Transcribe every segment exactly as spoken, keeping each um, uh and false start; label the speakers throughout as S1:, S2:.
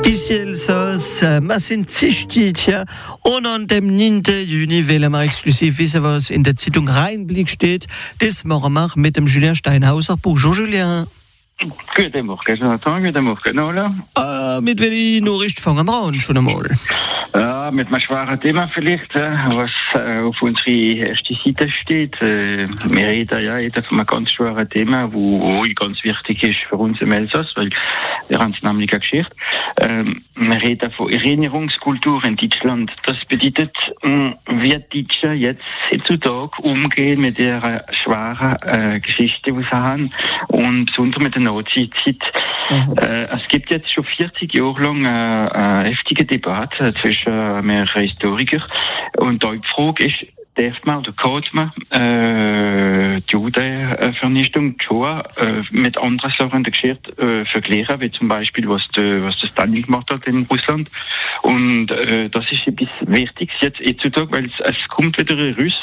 S1: Ici Elsass, ma sind zischtitja und an dem neunten Juni wählen wir exklusiv wissen, was in der Zeitung Rheinblick steht. Das machen wir mit dem Julien Steinhauser. Bonjour Julien.
S2: Guten Morgen, Jonathan. Guten Morgen, Nola.
S1: Äh, mit welcher Nachricht fangen wir an schon einmal?
S2: Ja, mit einem schweren Thema vielleicht, was äh, auf unserer ersten Seite steht. Äh, wir reden ja jeder von einem ganz schweren Thema, wo ganz wichtig ist für uns im Elsass, weil wir haben es nämlich eine Geschichte. Äh, wir reden von Erinnerungskultur in Deutschland. Das bedeutet, wie die Deutschen jetzt heutzutage umgehen mit der schweren äh, Geschichte, die sie haben, und besonders mit der Nazi-Zeit. Mhm. Äh, es gibt jetzt schon vierzig Jahre lang eine, eine heftige Debatte zwischen mehreren Historikern. Und da die Frage ist, darf man oder kann man äh, die Judenvernichtung schon äh, mit anderen Sachen der Geschichte äh, vergleichen, wie zum Beispiel, was, de, was der Stalin gemacht hat in Russland. Und äh, das ist etwas Wichtiges jetzt heutzutage, weil es, es kommt wieder ein Russ,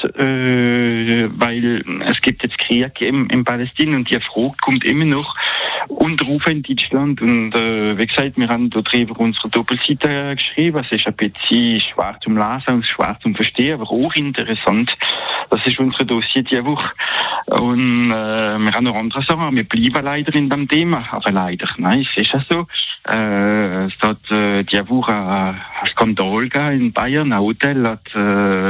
S2: äh, weil es gibt jetzt Krieg im, im Palästina und die Frage kommt immer noch unterrufen in Deutschland. Und äh, wie gesagt, wir haben dort über unsere Doppelseite geschrieben. Es ist ein bisschen schwer zum Lesen und schwer zum Verstehen, aber auch interessant. Das ist unser Dossier diese Woche. Und äh, wir haben noch andere Sachen. Wir bleiben leider in dem Thema. Aber leider, nein, es ist ja so. Äh, es hat äh, diese Woche einen Skandal gegeben in Bayern. Ein Hotel hat äh,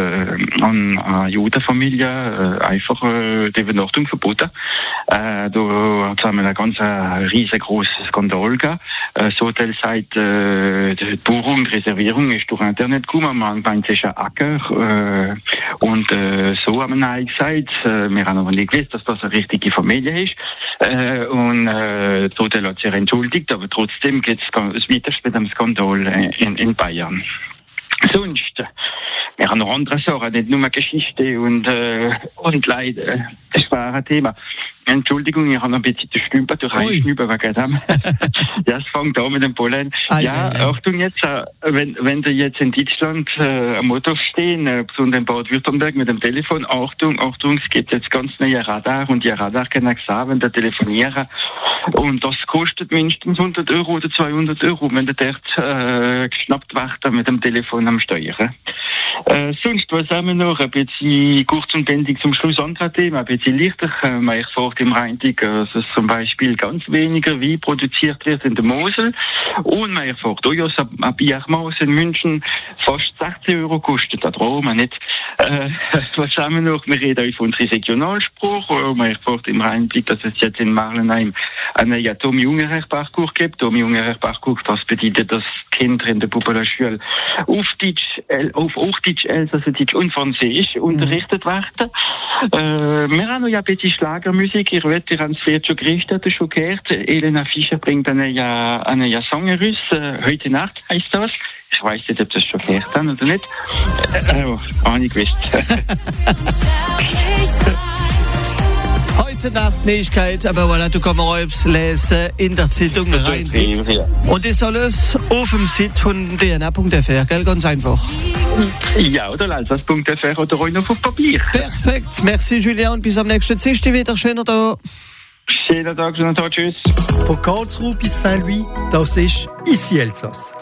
S2: an eine Judenfamilie äh, einfach äh, die Übernachtung verboten. Äh, da hat es einen ganz riesengroßen Skandal gegeben. Äh, das Hotel sagt, äh, die Buchung, die Reservierung ist durch Internet gekommen. Man meint, es ist ein Acker. Äh, und äh, so haben wir Nein gesagt. Äh, wir haben aber nicht gewusst, dass das eine richtige Familie ist. Äh, und äh, das Hotel hat sich entschuldigt, aber trotzdem geht es weiter mit dem Skandal in, in Bayern. Sonst, wir haben noch andere Sachen, nicht nur Geschichte und, äh, und Leid. Äh, das war ein Thema. Entschuldigung, ich habe noch ein bisschen gestümpert durch Einschnüben wegen dem. Ja, es fängt an mit dem Pollen. Ah, ja, ja, Achtung jetzt, äh, wenn, wenn du jetzt in Deutschland äh, am Motor stehen, äh, besonders in Bad-Württemberg mit dem Telefon, Achtung, Achtung, es gibt jetzt ganz neue Radar und die Radar können sagen, wenn du telefonieren. Und das kostet mindestens hundert Euro oder zweihundert Euro, wenn du dort äh, geschnappt wird mit dem Telefon am Steuern. Äh, sonst, was haben wir noch? Ein bisschen kurz und bändig zum Schluss andere Themen, ein bisschen leichter. Äh, man erfährt im Rheinblick, dass es zum Beispiel ganz weniger Wein produziert wird in der Mosel. Und man erfährt auch, dass ein Biermaß in München fast sechzehn Euro kostet. Da trauen wir nicht. Äh, was haben wir noch? Wir reden von unserem Regionalspruch. Äh, man erfährt im Rheinblick, dass es jetzt in Marlenheim einen ja, Tommy-Ungerer-Parcours gibt. Tommy-Ungerer-Parcours, das bedeutet, dass Kinder in der Popularschule auf Deutsch, äh, auf Hochdeutsch, Elsassdeutsch und Französisch mhm. unterrichtet werden. Äh, wir haben noch ja ein bisschen Schlagermusik. Ihr wisst, ihr habt es vielleicht schon gerichtet, schon gehört. Elena Fischer bringt eine ja, eine ja Song raus. Äh, heute Nacht heisst das. Ich weiß nicht, ob das schon gehört haben oder nicht. Äh, äh, auch nicht gewusst.
S1: Heute Nacht Neuigkeit, aber voilà, du kannst auch lesen in der Zeitung rein. Und das alles auf dem Site von d n a punkt f r, gell? Ganz einfach.
S2: Ja, oder elsass punkt f r oder auch noch auf Papier.
S1: Perfekt, merci Julien und bis am nächsten Dienstag wieder. Schöner Tag.
S2: Schöner Tag, schöner Tag, tschüss.
S3: Von Karlsruhe bis Saint-Louis, das ist Ici Elsass.